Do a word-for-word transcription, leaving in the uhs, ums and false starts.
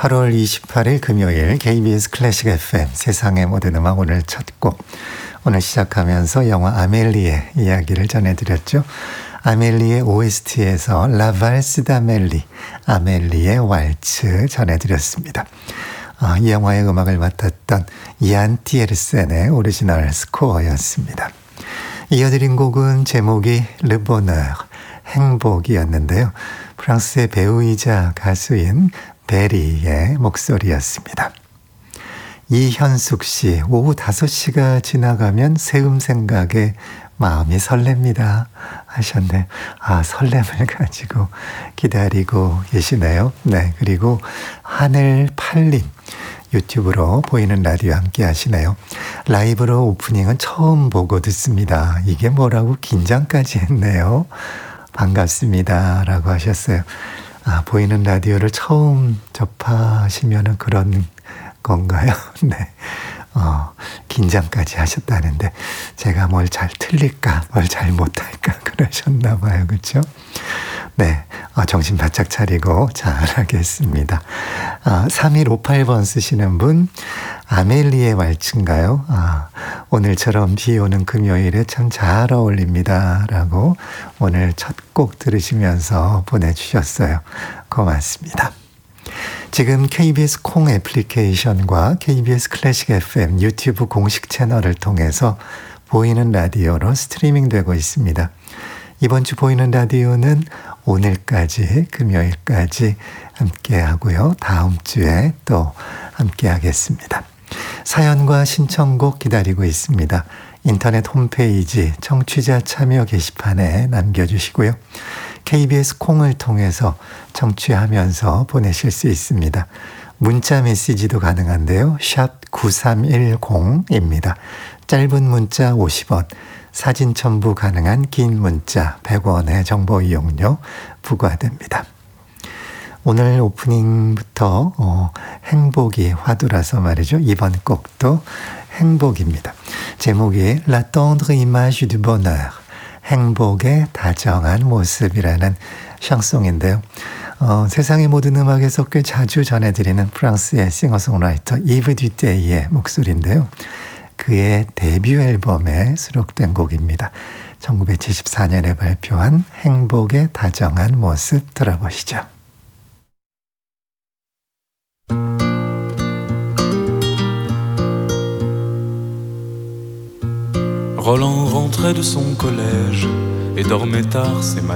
팔월 이십팔일 금요일 케이비에스 클래식 에프엠 세상의 모든 음악 오늘 첫 곡. 오늘 시작하면서 영화 아멜리의 이야기를 전해드렸죠. 아멜리의 오에스티에서 라 발스 다멜리, 아멜리의 왈츠 전해드렸습니다. 아, 이 영화의 음악을 맡았던 이안 티에르센의 오리지널 스코어였습니다. 이어드린 곡은 제목이 르보너, 행복이었는데요. 프랑스의 배우이자 가수인 베리의 목소리였습니다. 이현숙 씨, 오후 다섯 시가 지나가면 새음 생각에 마음이 설렙니다 하셨네요. 아, 설렘을 가지고 기다리고 계시네요. 네, 그리고 하늘 팔림 유튜브로 보이는 라디오 함께 하시네요. 라이브로 오프닝은 처음 보고 듣습니다. 이게 뭐라고 긴장까지 했네요. 반갑습니다 라고 하셨어요. 아, 보이는 라디오를 처음 접하시면은 그런 건가요? 네. 어, 긴장까지 하셨다는데 제가 뭘 잘 틀릴까, 뭘 잘 못할까 그러셨나 봐요. 그렇죠? 네. 어, 정신 바짝 차리고 잘하겠습니다. 아, 삼일오팔 번 쓰시는 분, 아멜리의 왈츠인가요? 아, 오늘처럼 비 오는 금요일에 참 잘 어울립니다 라고 오늘 첫 곡 들으시면서 보내주셨어요. 고맙습니다. 지금 케이비에스 콩 애플리케이션과 케이비에스 클래식 에프엠 유튜브 공식 채널을 통해서 보이는 라디오로 스트리밍 되고 있습니다. 이번 주 보이는 라디오는 오늘까지 금요일까지 함께 하고요. 다음 주에 또 함께 하겠습니다. 사연과 신청곡 기다리고 있습니다. 인터넷 홈페이지 청취자 참여 게시판에 남겨주시고요. 케이비에스 콩을 통해서 청취하면서 보내실 수 있습니다. 문자 메시지도 가능한데요. 샵 구삼일공입니다. 짧은 문자 오십 원, 사진 첨부 가능한 긴 문자 백 원의 정보 이용료 부과됩니다. 오늘 오프닝부터 어, 행복이 화두라서 말이죠. 이번 곡도 행복입니다. 제목이 La tendre image du bonheur, 행복의 다정한 모습이라는 샹송인데요. 어, 세상의 모든 음악에서 꽤 자주 전해드리는 프랑스의 싱어송라이터 이브 듀테이의 목소리인데요. 그의 데뷔 앨범에 수록된 곡입니다. 천구백칠십사 년에 발표한 행복의 다정한 모습 들어보시죠. Roland rentrait de son collège et dormait tard, c'est